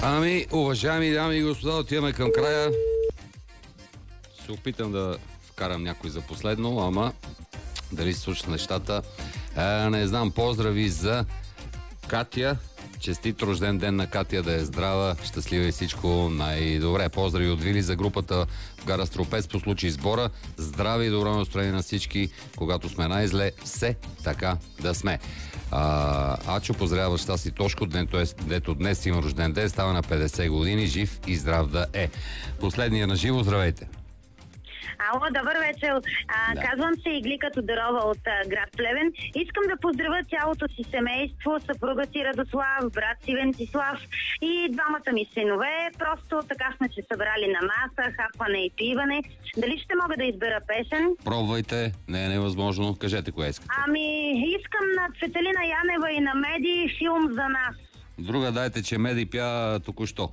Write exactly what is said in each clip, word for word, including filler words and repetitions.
Ами, уважаеми дами и господа, отиваме към края. Се опитам да вкарам някой за последно, ама дали се случат нещата, а, не знам. Поздрави за Катя. Честит рожден ден на Катя, да е здрава, щастлива и всичко най-добре. Поздрави от Вили за групата в гара Стропец по случай сбора. Здраве и добро настроение на всички, когато сме най-зле, все така да сме. А, Ачо поздравя баща си Тошко, дето днес има рожден ден, става на петдесет години, жив и здрав да е. Последния на живо, здравейте! Ало, добър вечер. А, да. Казвам се Иглика Тодорова от а, град Плевен. Искам да поздравя цялото си семейство, съпруга си Радослав, брат си Венцислав и двамата ми синове. Просто така сме се събрали на маса, хапване и пиване. Дали ще мога да избера песен? Пробвайте, не е невъзможно. Кажете кое искате. Ами, искам на Цветелина Янева и на Меди филм за нас. Друга дайте, че Меди пя току-що.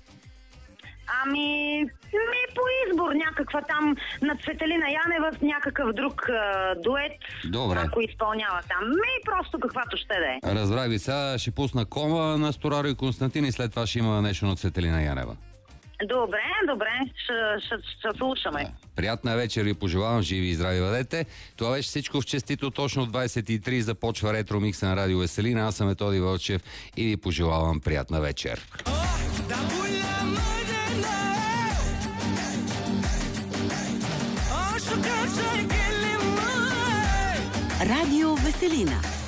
Ами, ми по избор някаква там на Цветелина Янева с някакъв друг а, дует. Добре. Ако изпълнява там. Ми просто каквато ще да е. Разбрах ви, сега ще пусна Кома на Стораро и Константин и след това ще има нещо на Цветелина Янева. Добре, добре, ще, ще, ще слушаме. Да. Приятна вечер ви пожелавам, живи и здрави бъдете. Това беше всичко в честито, точно в двайсет и три започва ретро микса на Радио Веселина. Аз съм Методи Вълчев и ви пожелавам приятна вечер. Радио Веселина.